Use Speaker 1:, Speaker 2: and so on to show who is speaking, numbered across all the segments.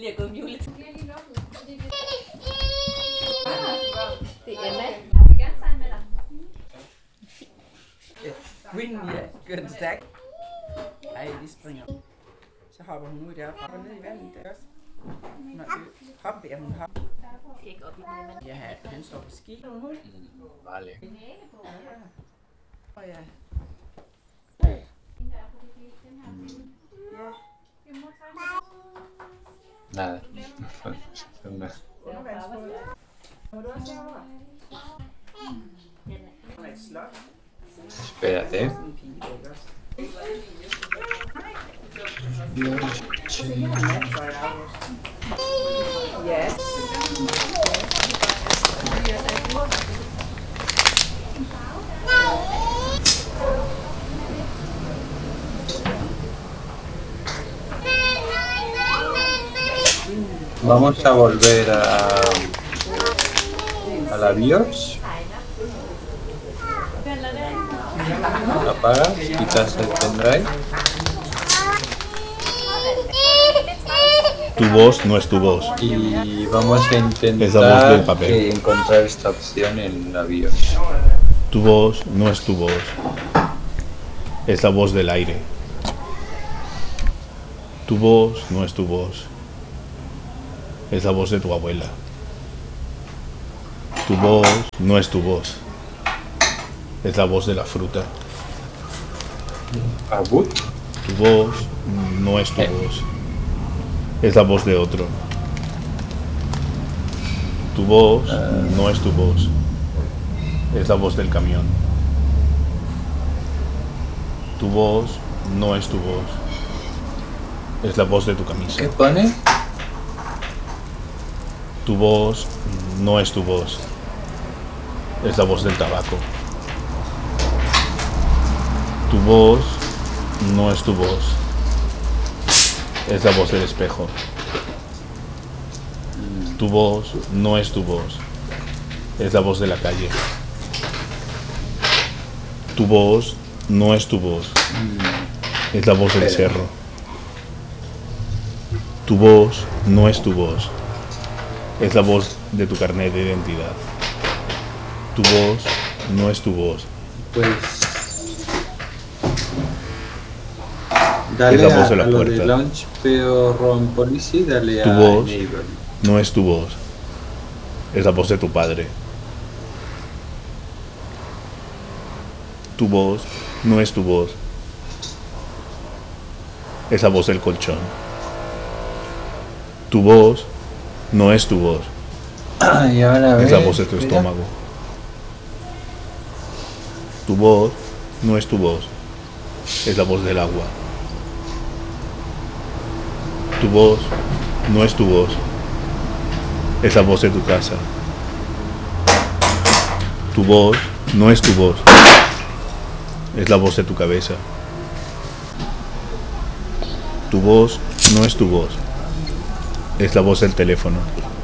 Speaker 1: Liệu có mưu lịch thì em đấy
Speaker 2: Win, ja, good stack. Ej, de springer. Så hopper hun ud derfra. Hopper ned i vandet der også. Hop, ja, hun hopper.
Speaker 1: ikke op i den.
Speaker 2: Ja, han står på ski.
Speaker 3: Vale.
Speaker 2: Og ja.
Speaker 3: Nada. Nada.
Speaker 2: Må du også herover? Hun er et slot.
Speaker 3: Espérate.
Speaker 2: Sådan en pige, ikke også? Så her er nattøj af os. Ja.
Speaker 3: Vamos a volver a la BIOS. Apagas, quitas el pendrive.
Speaker 4: Tu voz no es tu voz.
Speaker 3: Y vamos a
Speaker 4: Es la voz del
Speaker 3: intentar
Speaker 4: papel.
Speaker 3: encontrar esta opción en la BIOS.
Speaker 4: Tu voz no es tu voz. Es la voz del aire. Tu voz no es tu voz. Es la voz de tu abuela. Tu voz no es tu voz. Es la voz de la fruta.
Speaker 3: Abut.
Speaker 4: Tu voz no es tu voz. Es la voz de otro. Tu voz no es tu voz. Es la voz del camión. Tu voz no es tu voz. Es la voz de tu camisa.
Speaker 3: ¿Qué pone?
Speaker 4: Tu voz no es tu voz. Es la voz del tabaco. Tu voz no es tu voz. Es la voz del espejo. Tu voz no es tu voz. Es la voz de la calle. Tu voz no es tu voz. Es la voz del cerro. Tu voz no es tu voz. Es la voz de tu carnet de identidad. Tu voz no es tu voz.
Speaker 3: Pues dale
Speaker 4: Es la voz de la
Speaker 3: a lo
Speaker 4: puerta.
Speaker 3: de Launch PO ROM Policy, dale
Speaker 4: Tu
Speaker 3: a
Speaker 4: voz
Speaker 3: Enable.
Speaker 4: no es tu voz. Es la voz de tu padre. Tu voz no es tu voz. Es la voz del colchón. Tu voz no es tu voz.
Speaker 3: Y ahora
Speaker 4: Es la
Speaker 3: ves,
Speaker 4: voz de tu
Speaker 3: mira.
Speaker 4: estómago. Tu voz no es tu voz. Es la voz del agua. Tu voz no es tu voz. Es la voz de tu casa. Tu voz no es tu voz. Es la voz de tu cabeza. Tu voz no es tu voz. Es la voz del teléfono.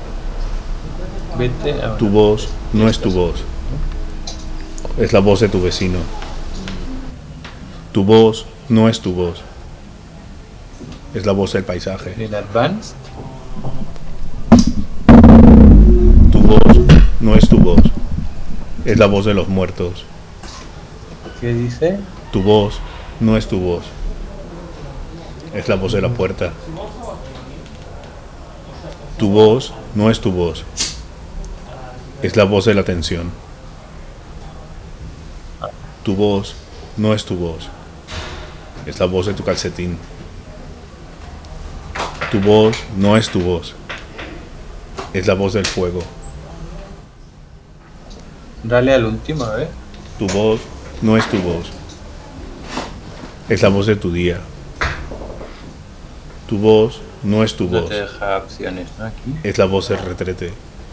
Speaker 3: Vete ahora.
Speaker 4: Tu voz no es tu voz. Es la voz de tu vecino. Tu voz no es tu voz. Es la voz del paisaje.
Speaker 3: En Advanced.
Speaker 4: Tu voz no es tu voz. Es la voz de los muertos.
Speaker 3: ¿Qué dice?
Speaker 4: Tu voz no es tu voz. Es la voz de la puerta. Tu voz no es tu voz. Es la voz de la tensión. Tu voz no es tu voz. Es la voz de tu calcetín. Tu voz no es tu voz. Es la voz del fuego.
Speaker 3: Dale al último, a ver.
Speaker 4: Tu voz no es tu voz. Es la voz de tu día. Tu voz no es tu
Speaker 3: No
Speaker 4: voz.
Speaker 3: te deja opciones, ¿no? Aquí.
Speaker 4: Es la voz del retrete.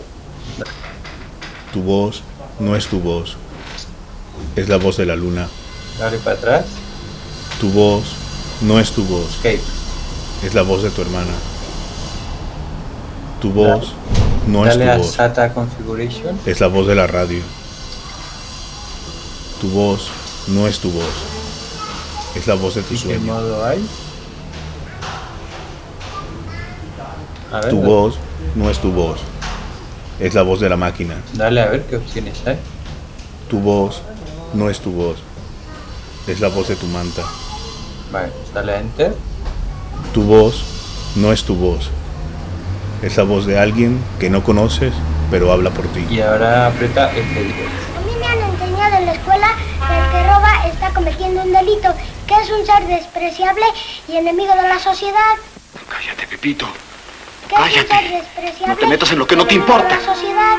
Speaker 4: Tu voz no es tu voz. Es la voz de la luna.
Speaker 3: Dale para atrás.
Speaker 4: Tu voz no es tu voz.
Speaker 3: Escape.
Speaker 4: Es la voz de tu hermana. Tu voz no es
Speaker 3: Dale
Speaker 4: tu
Speaker 3: a
Speaker 4: voz.
Speaker 3: SATA Configuration.
Speaker 4: Es la voz de la radio. Tu voz no es tu voz. Es la voz de tu
Speaker 3: ¿Y qué
Speaker 4: sueño.
Speaker 3: modo hay? A ver,
Speaker 4: Tu voz no es tu voz. Es la voz de la máquina.
Speaker 3: dale a ver qué opciones hay.
Speaker 4: Tu voz no es tu voz. Es la voz de tu manta.
Speaker 3: Vale, dale a Enter.
Speaker 4: Tu voz no es tu voz. Es la voz de alguien que no conoces, pero habla por ti.
Speaker 3: Y ahora aprieta F10.
Speaker 5: A mí me han enseñado en la escuela que el que roba está cometiendo un delito, que es un ser despreciable y enemigo de la sociedad.
Speaker 6: Cállate, Pepito.
Speaker 5: Que es un
Speaker 6: Cállate.
Speaker 5: ser despreciable
Speaker 6: No te metas en lo que no te
Speaker 5: y enemigo de
Speaker 6: importa.
Speaker 5: la sociedad.